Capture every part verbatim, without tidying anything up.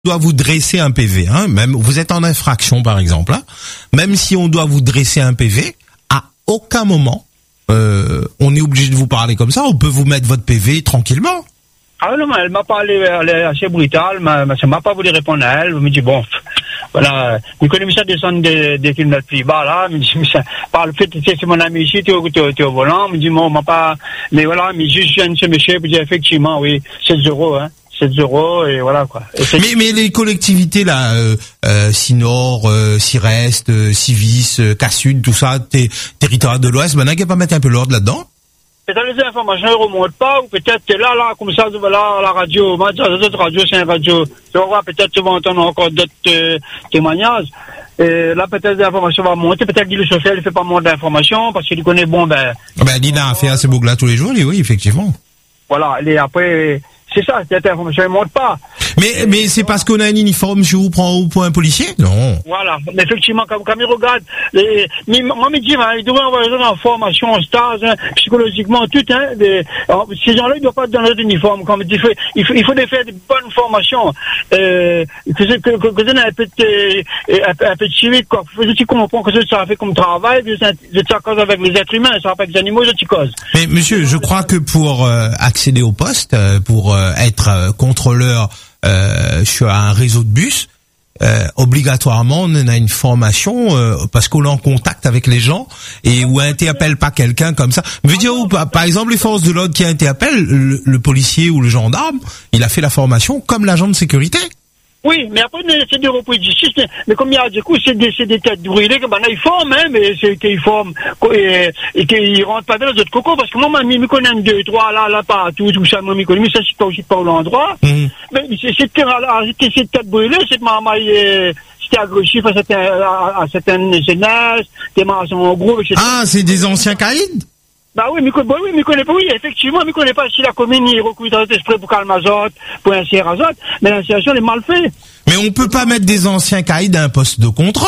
doit vous dresser un P V, hein, même vous êtes en infraction par exemple, hein, même si on doit vous dresser un P V, à aucun moment euh, on est obligé de vous parler comme ça, on peut vous mettre votre P V tranquillement. Ah non, mais elle m'a parlé, elle est assez brutale, mais ça m'a pas voulu répondre à elle, elle me dit bon, voilà, vous connaissez ça descendre des, des kilomètres plus bas là, me dit, ça, par le fait que c'est mon ami ici, tu es au volant, me dit bon, m'a pas, mais voilà, mais juste je viens de ce monsieur, me dit effectivement, oui, sept euros, hein. sept euros et voilà quoi. Et mais mais les collectivités là, euh, euh, Sinor, euh, Sirest, euh, Civis, euh, Cassud, tout ça, t- territoire de l'Ouest, maintenant qu'il n'y a pas mettre un peu l'ordre là-dedans. Peut-être les informations ne remontent pas ou peut-être que là là comme ça voilà la radio, moi d'autres radios c'est une radio, tu vas voir peut-être tu vas entendre encore d'autres euh, témoignages. Et là peut-être l'information va monter, peut-être que le chauffeur ne fait pas moins d'informations parce qu'il connaît bon ben. Ben Dina a fait assez beau là tous les jours, oui effectivement. Voilà, et après. C'est ça, cette information ne monte pas. Mais, mais c'est parce qu'on a un uniforme chez vous, prend pour un policier? Non. Voilà. Mais effectivement, quand, quand il regarde, les, mais, moi, je me dis, hein, il devrait envoyer ça en formation, en stage, hein, psychologiquement, tout, hein. Les, alors, ces gens-là, ils ne doivent pas être dans leur uniforme. Comme il faut, il faut, il faut faire de bonnes formations. Euh, que, que, que, que, que un peu de, un, un peu de civique, quoi. Tu comprends que ça fait comme travail, je ça cause avec les êtres humains, ça va pas avec les animaux, je t'y cause. Mais, monsieur, je crois que pour, euh, accéder au poste, euh, pour, euh, être euh, contrôleur euh, sur un réseau de bus, euh, obligatoirement on a une formation euh, parce qu'on est en contact avec les gens et où interpelle pas quelqu'un comme ça. Je veux dire, où, par exemple les forces de l'ordre qui interpellent, le, le policier ou le gendarme, il a fait la formation comme l'agent de sécurité. Oui, mais après, c'est des repris de justice, mais comme il y a du coup, c'est des, c'est des têtes brûlées, que maintenant, ils forment, hein, mais c'est qu'ils forment, et, et qu'ils rentrent pas dans les autres cocos, parce que moi, moi, je me connais un, deux, trois, là, là, partout, tout ça, moi, je me connais, mais ça, c'est pas aussi pas au l'endroit. Mmh. Mais c'est, c'était, c'était cette tête brûlée, cette maman, c'était agressif à certains, à, à certaines jeunesses, des maçons en groupe, et cetera. Ah, c'est des anciens caïds? Bah oui, mais, bah oui, mais connaît pas, oui, effectivement, mais connaît pas si la commune, il recrute un esprit pour calmer azote, pour insérer azote, mais l'insertion est mal faite. Mais on peut pas mettre des anciens caïds d'un poste de contrôle.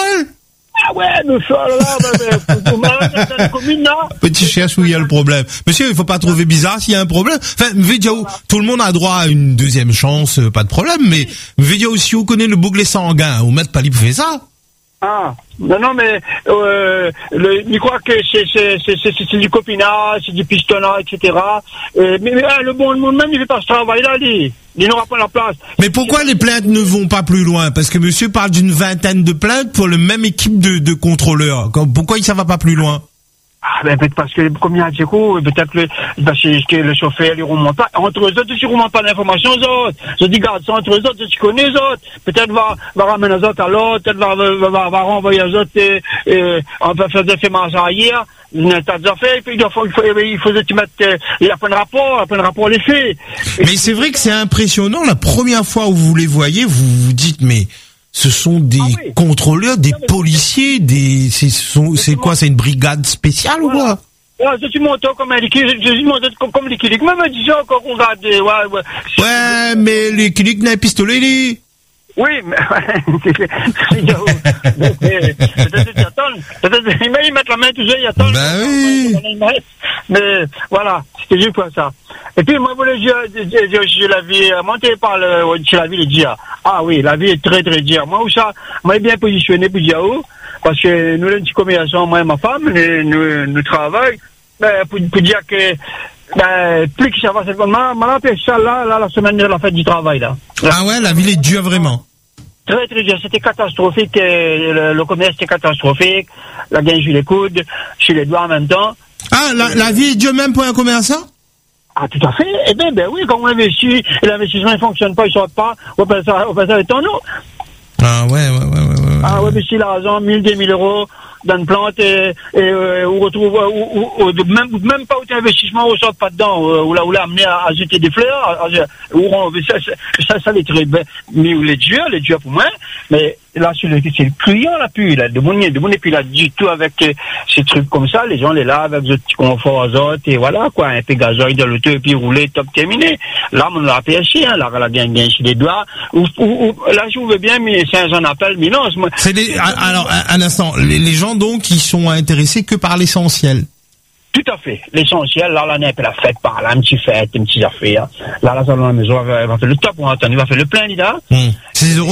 Ah ouais, mais ça, là, mais, dans la commune, là. Petit cherche où il y a le problème. Monsieur, il faut pas trouver bizarre s'il y a un problème. Enfin, Védiao, tout le monde a droit à une deuxième chance, pas de problème, mais Védiao, si vous connaissez le bouclier sanguin, vous mettez pas libre fait ça. Ah, non, non, mais, euh, le, il croit que c'est, c'est, c'est, c'est, c'est du copinage, c'est du pistonnat, et cetera. Euh, mais, mais, le bon monde même, il fait pas ce travail-là, il, il n'aura pas la place. Mais pourquoi les plaintes ne vont pas plus loin? Parce que monsieur parle d'une vingtaine de plaintes pour le même équipe de, de contrôleurs. Pourquoi ça va pas plus loin? Ah, ben, peut-être parce que, comme il y a un coup, peut-être le, parce que le chauffeur, il remonte pas. Entre eux autres, ils remontent pas l'information aux autres. Je dis, garde ça entre eux autres, tu connais les autres. Peut-être va, va ramener les autres à l'autre, peut-être va, va, va, va renvoyer les autres, et, et, on va faire des faits marcher hier. Il tas d'affaires, puis il faut, il faut, il faut que tu mettes, il a pas de rapport, il a pas de rapport les faits. Mais c'est vrai que c'est impressionnant. La première fois où vous les voyez, vous vous dites, mais, ce sont des ah oui. contrôleurs, des policiers, des, c'est, c'est quoi, c'est une brigade spéciale voilà. ou quoi? Ouais, je suis monté comme un liquide, je suis monté comme, comme liquide. Même disant qu'on regarde, ouais, ouais. Ouais, mais les liquide n'a un pistolet, lui. Oui, mais, peut-être qu'ils attendent, peut-être, ils mettent la main tout seul, ils attendent. Ben oui. Mais, voilà, c'était juste pour ça. Et puis, moi, je voulais dire, je la vie, monter par le, chez la ville et dire, ah oui, la vie est très, très dure. Moi, où ça, moi, bien positionné pour dire où, parce que nous, les petits commerçants, moi et ma femme, nous, nous, nous travaillons, ben, pour, pour dire que, ben, plus que ça va, c'est comme, maintenant, ça, là, là, la semaine de la fête du travail, là. Ah ouais, la ville est dure, vraiment. Très, très dur. C'était catastrophique, le, le commerce était catastrophique, la gain sur les coudes, sur les doigts en même temps. Ah, la, la vie est dure même pour un commerçant? Ah, tout à fait. Eh bien, ben oui, quand on investit, et l'investissement ne fonctionne pas, il ne sort pas, on peut ça, on peut ça être en nous. Ah, ouais, ouais, ouais, ouais, ouais. Ah, ouais, mais si l'argent, mille, deux mille euros, dans une plante, et, et, euh, on retrouve, ou, ou, ou, même, même pas autant d'investissement, on sort pas dedans, euh, ou là, ou là, amené à, à jeter des fleurs, à, à, ou on, ça, ça, ça, ça, les très bien, mais les dieux, les dieux pour moi, mais, là, c'est le, c'est le client, là, puis, là, de mon, de mon, et puis, là, du tout avec euh, ces trucs comme ça, les gens les lavent avec des petits conforts azote, et voilà, quoi, un peu gazoil de l'auto, et puis rouler, top terminé. Là, on l'a pêché, hein, là, on l'a bien, bien chez les doigts, ou, ou, ou, là, je veux bien, mais c'est un appel, mais non, c'est moi. C'est les, alors, un, un instant, les, les gens, donc, qui sont intéressés que par l'essentiel. Tout à fait. L'essentiel, là, l'année, elle a fête par là, une petite fête, une petite affaire. Là, là, ça, la maison, elle va faire le top, on va faire le plein, dis là. Mmh. six euros